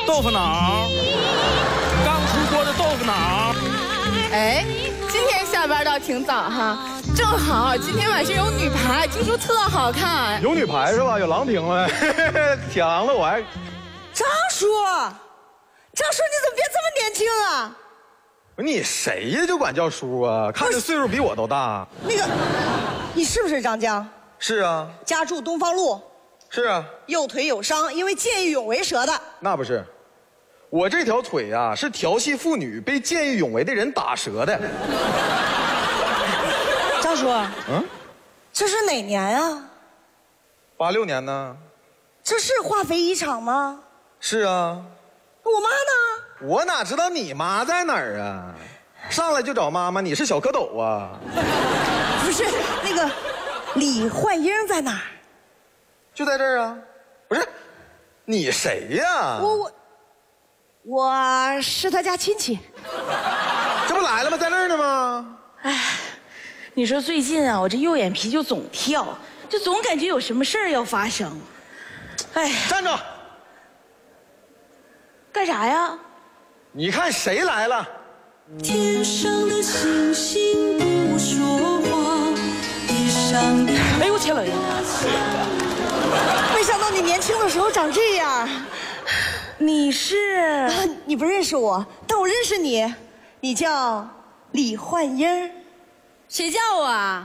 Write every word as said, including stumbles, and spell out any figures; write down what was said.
豆腐脑，刚出锅的豆腐脑。 哎，今天下班倒挺早哈，正好今天晚上有女排，听说特好看。 有女排是吧？有郎平了，铁郎的我还。 张叔，张叔你怎么变这么年轻啊？ 你谁呀？就管叫叔啊？看着岁数比我都大。 那个，你是不是张江？ 是啊。 家住东方路。 是啊。右腿有伤，因为见义勇为折的。 那不是。我这条腿啊，是调戏妇女被见义勇为的人打折的。 张叔， 嗯， 这是哪年啊？ 八六年呢。 这是化肥一厂吗？ 是啊。 我妈呢？ 我哪知道你妈在哪儿啊？上来就找妈妈，你是小蝌蚪啊？ 不是，那个李焕英在哪儿？ 就在这儿啊。不是，你谁呀？ 我我。我是他家亲戚， 这不来了吗？在那儿呢吗？ 哎，你说最近啊，我这右眼皮就总跳，就总感觉有什么事儿要发生。哎， 站着！ 干啥呀？ 你看谁来了？ 天上的星星不说话，地上的…… 哎呦，天老爷！ 没想到你年轻的时候长这样。 你是、 啊？你不认识我，但我认识你。你叫李焕英。 谁叫我啊？